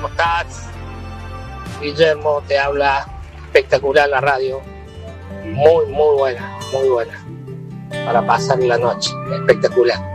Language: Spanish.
¿Cómo estás? Guillermo te habla. Espectacular la radio. Muy buena. Para pasar la noche. Espectacular.